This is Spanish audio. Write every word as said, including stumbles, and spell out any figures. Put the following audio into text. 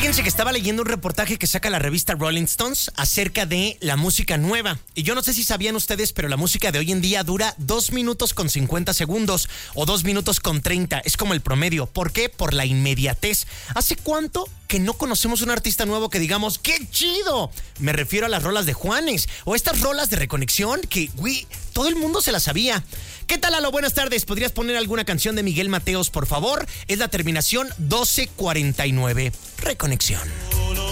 Fíjense que estaba leyendo un reportaje que saca la revista Rolling Stones acerca de la música nueva. Y yo no sé si sabían ustedes, pero la música de hoy en día dura dos minutos con cincuenta segundos o dos minutos con treinta. Es como el promedio. ¿Por qué? Por la inmediatez. ¿Hace cuánto que no conocemos un artista nuevo que digamos, ¡qué chido! Me refiero a las rolas de Juanes o estas rolas de Reconexión que, güey, todo el mundo se las sabía. ¿Qué tal, Lalo? Buenas tardes. ¿Podrías poner alguna canción de Miguel Mateos, por favor? Es la terminación doce cuarenta y nueve. Reconexión.